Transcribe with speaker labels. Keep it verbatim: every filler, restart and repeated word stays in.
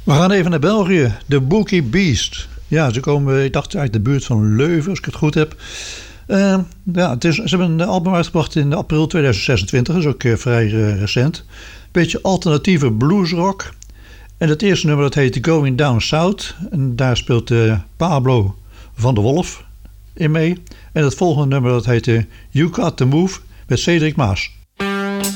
Speaker 1: We gaan even naar België. De Bookie Beast. Ja, ze komen, ik dacht uit de buurt van Leuven, als ik het goed heb. Uh, ja, het is, ze hebben een album uitgebracht in april tweeduizend zesentwintig. Dat is ook uh, vrij uh, recent. Beetje alternatieve bluesrock. En het eerste nummer dat heet Going Down South. En daar speelt uh, Pablo van der Wolf in mee. En het volgende nummer dat heet uh, You Got To Move met Cedric Maas.